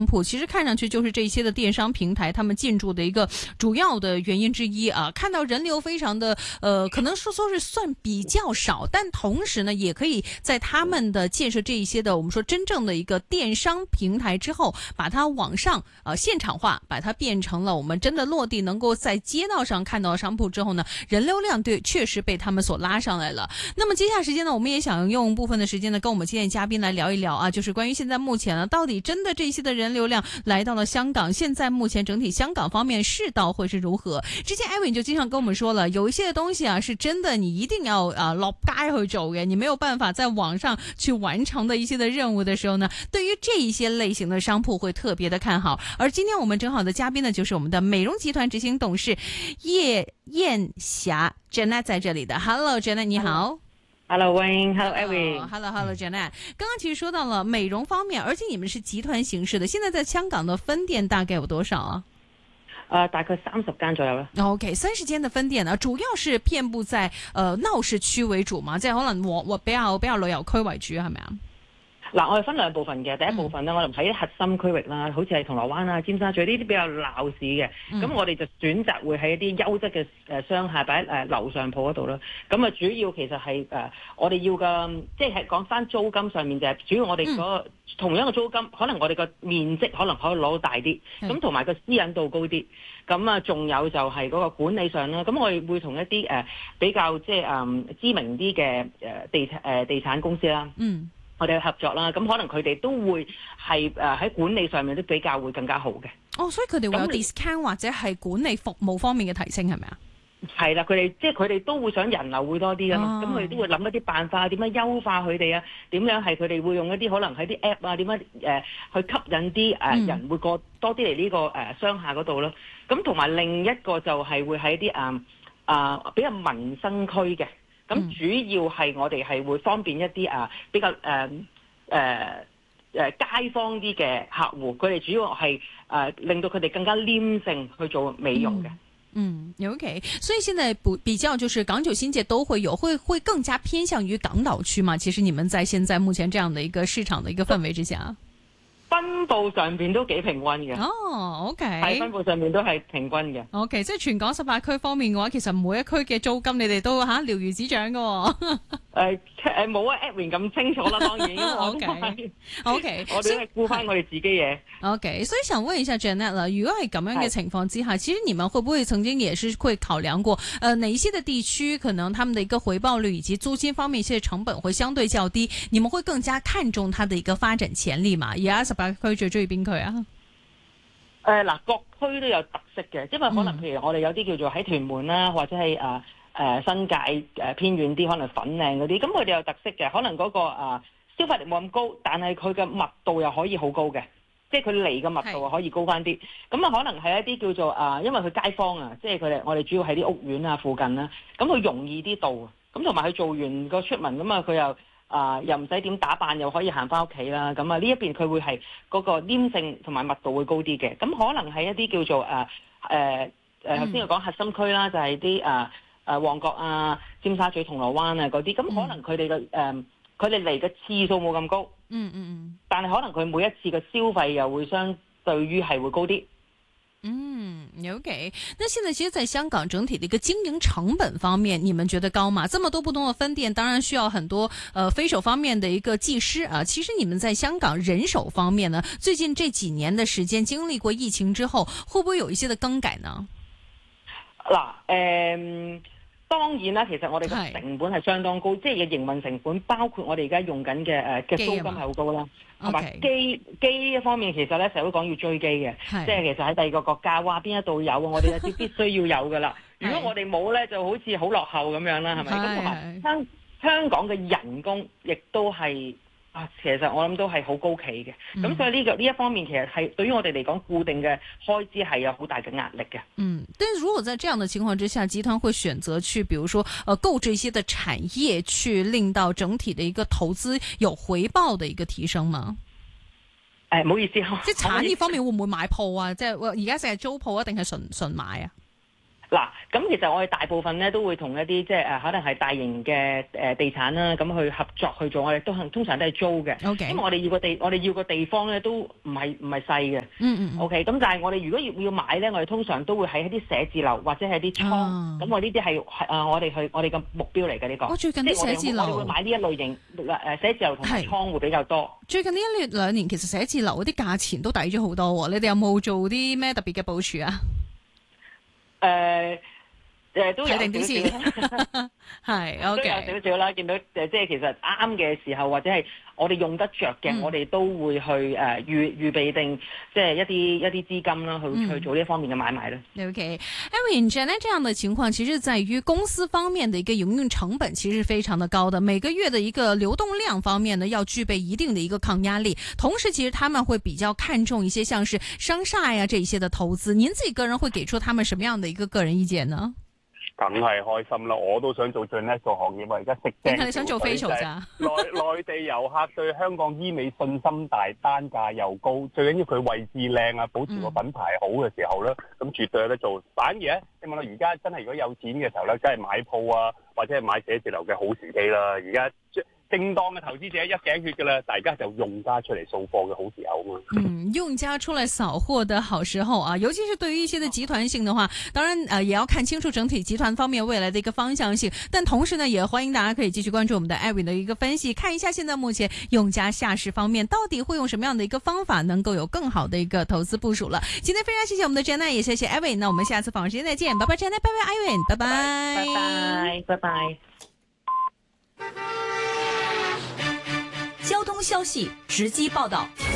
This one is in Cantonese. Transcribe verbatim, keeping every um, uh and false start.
鋪其實看上去就是這些的電商平台他們進駐的一個主要的原因之一啊，看到人流非常的呃，可能說說是算比較少，但同時呢，也可以在他們的建設這一些的我們說真正的一個電商平台之後，把它往上呃現場化，把它變成了我們真的落地能夠在街道上看到商鋪之後呢，人流量對確實被他們所拉上來了。那麼接下來時間呢，我們也想用部分的時間呢，跟我們今天嘉賓來聊一聊啊，就是關於現在目前呢，到底真的這些的人流量來到了香港，現在目前整體香港方面市道會是如何？之前 Evan 就經常跟我們說了，有一些東西啊，是真的你一定要啊落街去做嘅，你沒有辦法在網上去完成的一些的任務的時候呢，對於這一些類型的商鋪會特別的看好。而今天我們正好的嘉賓呢，就是我們的美容集團執行董事葉燕霞 Janet 在這裡的。Hello Janet 你好。 Hello Wayne，Hello Evan。Hello，Hello Janet。剛剛其實說到了美容方面，而且你們是集團形式的，現在在香港的分店大概有多少啊？ 呃，大概三十間左右啦。 OK， 三十間的分店呢，主要是遍佈在呃鬧市區為主嘛，即係可能我我比較比較旅遊區為主係咪啊？ 嗱，我哋分兩部分嘅，第一部分咧，嗯、我哋喺核心區域啦，好似係銅鑼灣啊、尖沙咀呢啲比較鬧市嘅，咁、嗯、我哋就選擇會喺一啲優質嘅誒商廈擺喺誒樓上鋪嗰度啦。咁啊，主要其實係誒、呃、我哋要嘅，即係講翻租金上面就係主要我哋嗰、那個嗯、同樣嘅租金，可能我哋個面積可能可以攞到大啲，咁同埋個私隱度高啲。咁啊，仲有就係嗰個管理上啦。咁我哋會同一啲誒、呃、比較即係誒知名啲嘅誒地誒、呃、地產公司啦。嗯。我哋合作啦，咁可能佢哋都會係誒喺管理上面都比較會更加好嘅。 哦，所以佢哋會有 discount 或者係管理服務方面嘅提升係咪啊？ 係啦，佢哋即係佢哋都會想人流會多啲㗎嘛，咁佢哋都會諗一啲辦法，點樣優化佢哋啊？點樣係佢哋會用一啲可能喺啲 app 啊？點樣誒、呃、去吸引啲誒、呃嗯、人會過多啲嚟呢個誒、呃、商廈嗰度咯？咁同埋另一個就係會喺啲誒啊比較民生區嘅。咁、嗯、主要係我哋係會方便一啲啊比較誒誒誒街坊啲嘅客戶，佢哋主要係誒、呃、令到佢哋更加黏性去做美容嘅。 嗯，嗯 OK， 所以現在比比較就是港九新界都會有，會會更加偏向於港島區嘛？其實你們在現在目前這樣的一個市場的一個氛圍之下。 分布上邊都幾平均嘅。 哦，OK， 喺分布上面都係平均嘅。 OK， 即係全港十八區方面嘅話，其實每一區嘅租金你哋都吓了如指掌嘅。 誒誒，冇啊 Edwin 咁清楚啦，當然。 O K O K， 我哋係顧翻我哋自己嘢。 O K， 所以想問一下 Janet 啦，如果係咁樣嘅情況之下，其實你們會不會曾經也是會考量過，呃，哪一些的地區可能他們的一個回報率以及租金方面一些成本會相對較低，你們會更加看重它的一個發展潛力嘛？而家十八區最中意邊區啊？ 誒嗱，各區都有特色嘅，因為可能譬如我哋有啲叫做喺屯門啦，或者係誒誒新界誒偏遠啲，可能粉嶺嗰啲，咁佢哋有特色嘅，可能嗰、嗰個誒、呃、消費力冇咁高，但係佢嘅密度又可以好高嘅，即係佢嚟嘅密度可以高翻啲。咁啊，可能係一啲叫做誒、呃，因為佢街坊啊，即係佢哋我哋主要喺啲屋苑啊附近啦，咁佢容易啲到，咁同埋佢做完個出門咁啊，佢又。啊、呃，又唔使點打扮，又可以行翻屋企啦。咁啊，呢一邊佢會係嗰個黏性同埋密度會高啲嘅。咁可能係一啲叫做誒誒誒，頭先我講核心區啦，就係啲誒誒旺角啊、尖沙咀、銅鑼灣啊嗰啲。咁可能佢哋嘅誒，佢哋嚟嘅次數冇咁高。嗯嗯嗯。但係可能佢每一次嘅消費又會相對於係會高啲。 嗯 ，OK。那現在其實，在香港整體的一個經營成本方面，你們覺得高嗎？這麼多不同的分店，當然需要很多呃非手方面的一個技師啊。其實你們在香港人手方面呢，最近這幾年的時間經歷過疫情之後，會不會有一些的更改呢？ 嗱，誒。當然啦，其實我哋嘅成本係相當高，即係嘅營運成本，包括我哋而家用緊嘅誒嘅租金係好高啦，同埋機機一方面其實咧成日都講要追機嘅，即係其實喺第二個國家，哇邊一度有啊，我哋一啲必須要有噶啦。如果我哋冇咧，就好似好落後咁樣啦，係咪？咁同埋香香港嘅人工亦都係。啊，其實我諗都係好高企嘅，咁、嗯、所以呢、這個呢一方面其實係對於我哋嚟講固定嘅開支係有好大嘅壓力嘅。嗯， 但係如果在這樣的情況之下，集團會選擇去，比如說，呃，購這些的產業，去令到整體的一個投資有回報的一個提升嗎？ 誒、哎，唔好意思，即係產業方面會唔會買鋪啊？即係而家成日租鋪啊，定係純純買啊？ 嗱，咁其實我哋大部分咧都會同一啲即係誒可能係大型嘅誒地產啦，咁去合作去做，我哋都通常都係租嘅。 Okay. 因為我哋要個地，我哋要個地方咧都唔係唔係細嘅。 嗯嗯。 O K，咁但係我哋如果要要買咧，我哋通常都會喺一啲寫字樓或者係啲倉。咁、啊、我呢啲係係我哋去我哋嘅目標嚟嘅呢個。我最近啲寫字樓，我哋會買呢一類型誒寫字樓同埋倉會比較多。 最近呢一兩年其實寫字樓嗰啲價錢都抵咗好多喎，你哋有冇做啲咩特別嘅部署啊？ 誒、呃。誒都有定啲先，係 OK， 都有少少啦。見到誒，即係其實啱嘅時候，或者係我哋用得着嘅、嗯，我哋都會去誒、呃、預預備定，即係一啲一啲資金啦，去、嗯、去做呢方面嘅買賣咧。 OK，Evan，現在這樣的情況，其實在於公司方面的一個營運成本，其實是非常的高的。每個月的一個流動量方面呢，要具備一定的一個抗壓力。同時，其實他們會比較看重一些像是商廈呀這一些的投資。您自己個人會給出他們什麼樣的一個個人意見呢？ 梗係開心啦！我都想做最叻個行業，我而家食正。 你想做 facial 咋？ 內內地遊客對香港醫美信心大，單價又高，最緊要佢位置靚啊，保持個品牌好嘅時候咧，咁、嗯、絕對有得做。反而咧，你問到而家真係如果有錢嘅時候咧，梗係買鋪啊，或者係買寫字樓嘅好時機啦。而家正當嘅投資者一頸血㗎啦，大家就用家出嚟掃貨嘅好時候嘛。 嗯，用家出來掃貨的好時候啊，尤其是對於一些的集團性的話，當然呃也要看清楚整體集團方面未來的一個方向性。但同時呢，也歡迎大家可以繼續關注我們的 Evan 的一個分析，看一下現在目前用家下市方面到底會用什麼樣的一個方法，能夠有更好的一個投資部署了。今天非常謝謝我們的 Janet，也謝謝 Evan。那我們下次訪問時間再見，拜拜 Janet，拜拜 Evan，拜拜， 拜拜，拜拜。 交通消息直擊報道。